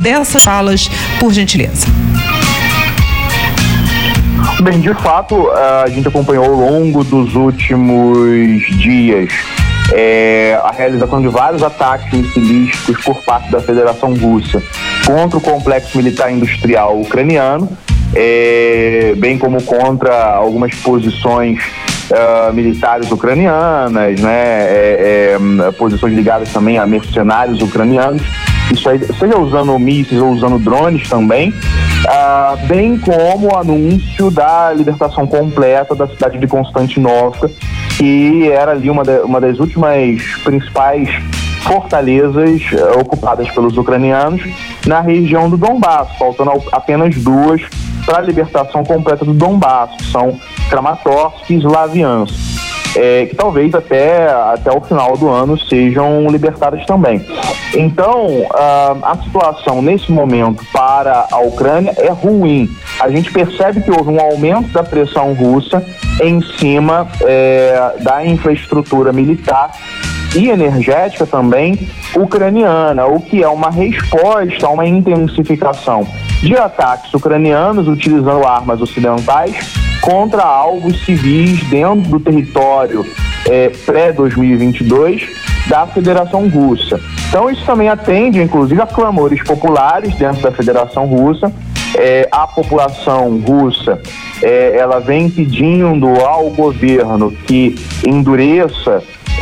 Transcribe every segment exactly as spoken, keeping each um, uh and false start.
dessas falas, por gentileza. Bem, de fato, a gente acompanhou ao longo dos últimos dias é, a realização de vários ataques missilísticos por parte da Federação Russa contra o complexo militar industrial ucraniano, é, bem como contra algumas posições uh, militares ucranianas, né, é, é, posições ligadas também a mercenários ucranianos, isso aí, seja usando mísseis ou usando drones também. Ah, bem como o anúncio da libertação completa da cidade de Konstantinovka, que era ali uma, de, uma das últimas principais fortalezas uh, ocupadas pelos ucranianos na região do Donbass, faltando apenas duas para a libertação completa do Donbass, que são Kramatorsk e Slaviansk, é, que talvez até, até o final do ano sejam libertadas também. Então, uh, a situação nesse momento para a Ucrânia é ruim. A gente percebe que houve um aumento da pressão russa em cima é, da infraestrutura militar e energética também ucraniana, o que é uma resposta a uma intensificação de ataques ucranianos utilizando armas ocidentais contra alvos civis dentro do território é, pré dois mil e vinte e dois da Federação Russa. Então isso também atende, inclusive, a clamores populares dentro da Federação Russa. É, a população russa é, ela vem pedindo ao governo que endureça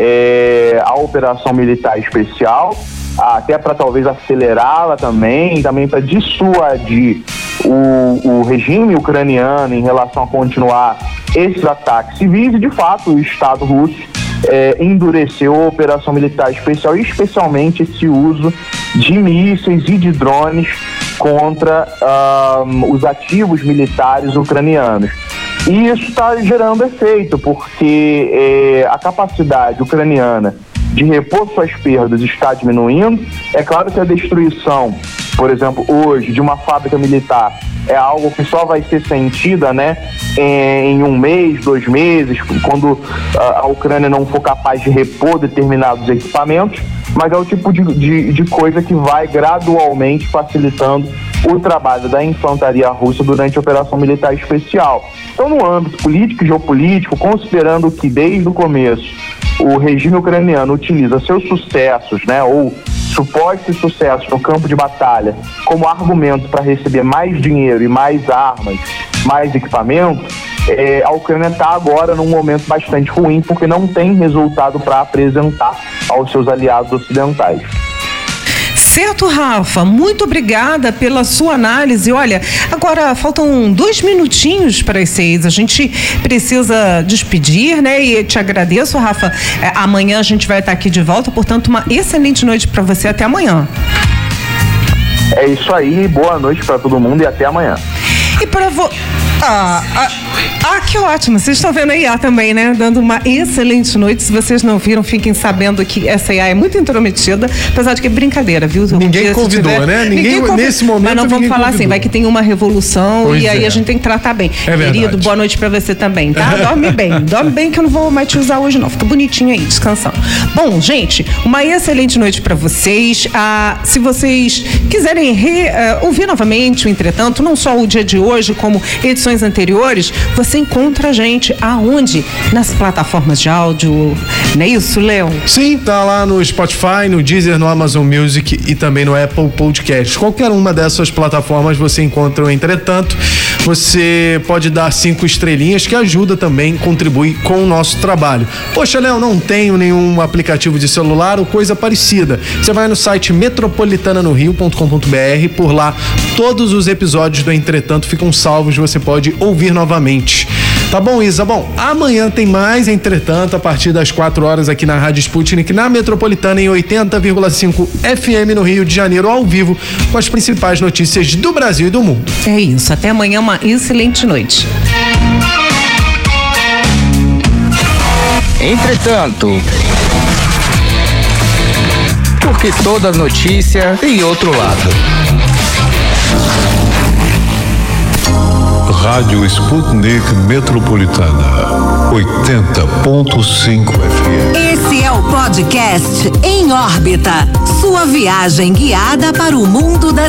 é, a operação militar especial, até para talvez acelerá-la também, também para dissuadir o, o regime ucraniano em relação a continuar esses ataques civis. E de fato o Estado russo é, endureceu a operação militar especial, e especialmente esse uso de mísseis e de drones contra um, os ativos militares ucranianos. E isso está gerando efeito, porque eh, a capacidade ucraniana de repor suas perdas está diminuindo. É claro que a destruição, por exemplo, hoje, de uma fábrica militar é algo que só vai ser sentida, né, em, em um mês, dois meses, quando a, a Ucrânia não for capaz de repor determinados equipamentos, mas é o tipo de, de, de coisa que vai gradualmente facilitando o trabalho da infantaria russa durante a operação militar especial. Então, no âmbito político e geopolítico, considerando que desde o começo o regime ucraniano utiliza seus sucessos, né, ou supostos sucessos no campo de batalha como argumento para receber mais dinheiro e mais armas, mais equipamento, é, a Ucrânia está agora num momento bastante ruim, porque não tem resultado para apresentar aos seus aliados ocidentais. Certo, Rafa, muito obrigada pela sua análise. Olha, agora faltam dois minutinhos para as seis, a gente precisa despedir, né? E te agradeço, Rafa. É, amanhã a gente vai estar aqui de volta, portanto, uma excelente noite para você. Até amanhã. É isso aí, boa noite para todo mundo e até amanhã. E para você... Ah, ah, ah, que ótimo. Vocês estão vendo a I A também, né? Dando uma excelente noite. Se vocês não viram, fiquem sabendo que essa I A é muito intrometida, apesar de que é brincadeira, viu? Ninguém convidou, tiver... né? Ninguém, ninguém convid... nesse momento. Mas não vamos falar convidou. Assim, vai que tem uma revolução pois e aí é. A gente tem que tratar bem. É Querido, verdade. Boa noite pra você também, tá? Dorme bem. Dorme bem que eu não vou mais te usar hoje, não. Fica bonitinho aí, descansando. Bom, gente, uma excelente noite pra vocês. Ah, se vocês quiserem re, uh, ouvir novamente o Entretanto, não só o dia de hoje, como edições anteriores, você encontra a gente aonde? Nas plataformas de áudio, não é isso, Léo? Sim, tá lá no Spotify, no Deezer, no Amazon Music e também no Apple Podcast. Qualquer uma dessas plataformas você encontra o Entretanto. Você pode dar cinco estrelinhas, que ajuda também, contribui com o nosso trabalho. Poxa, Léo, não tenho nenhum aplicativo de celular ou coisa parecida. Você vai no site metropolitana no rio ponto com ponto b r, por lá todos os episódios do Entretanto ficam salvos, você pode ouvir novamente. Tá bom, Isa? Bom, amanhã tem mais Entretanto, a partir das quatro horas aqui na Rádio Sputnik, na Metropolitana, em oitenta vírgula cinco F M no Rio de Janeiro, ao vivo, com as principais notícias do Brasil e do mundo. É isso, até amanhã, uma excelente noite. Entretanto, porque toda notícia tem outro lado. Rádio Sputnik Metropolitana, oitenta ponto cinco F M. Esse é o podcast Em Órbita, sua viagem guiada para o mundo das